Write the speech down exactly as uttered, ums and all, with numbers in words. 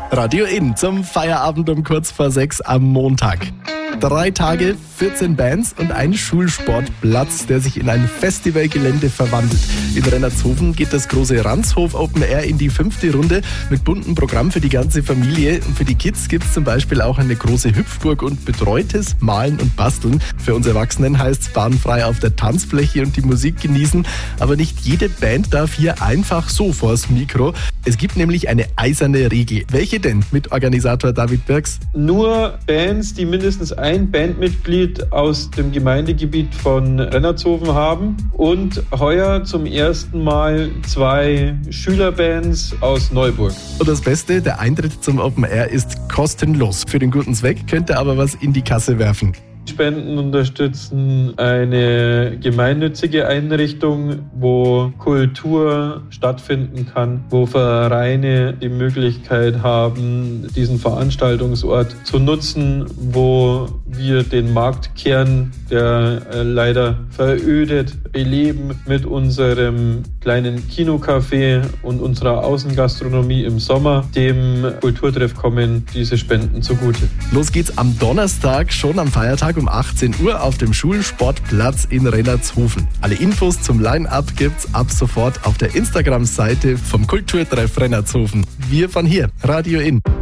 Radio In zum Feierabend um kurz vor sechs am Montag. Drei Tage, vierzehn Bands und ein Schulsportplatz, der sich in ein Festivalgelände verwandelt. In Rennertshofen geht das große Ranshof Open Air in die fünfte Runde mit buntem Programm für die ganze Familie. Und für die Kids gibt es zum Beispiel auch eine große Hüpfburg und betreutes Malen und Basteln. Für uns Erwachsenen heißt es bahnfrei auf der Tanzfläche und die Musik genießen. Aber nicht jede Band darf hier einfach so vors Mikro. Es gibt nämlich eine eiserne Regel. Welche denn, mit Organisator David Birks? Nur Bands, die mindestens ein Bandmitglied aus dem Gemeindegebiet von Rennertshofen haben und heuer zum ersten Mal zwei Schülerbands aus Neuburg. Und das Beste, der Eintritt zum Open Air ist kostenlos. Für den guten Zweck könnt ihr aber was in die Kasse werfen. Spenden unterstützen eine gemeinnützige Einrichtung, wo Kultur stattfinden kann, wo Vereine die Möglichkeit haben, diesen Veranstaltungsort zu nutzen, wo wir den Marktkern, der leider verödet, beleben mit unserem kleinen Kinocafé und unserer Außengastronomie im Sommer. Dem Kulturtreff kommen diese Spenden zugute. Los geht's am Donnerstag, schon am Feiertag um achtzehn Uhr auf dem Schulsportplatz in Rennertshofen. Alle Infos zum Line-Up gibt's ab sofort auf der Instagram-Seite vom Kulturtreff Rennertshofen. Wir von hier, Radio In.